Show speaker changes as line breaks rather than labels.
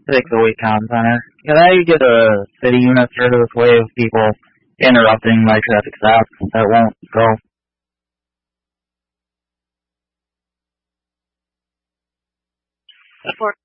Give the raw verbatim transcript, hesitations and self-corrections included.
Take the Wacom Center. Can I get a city unit through this way of people interrupting my traffic stop that won't go?
For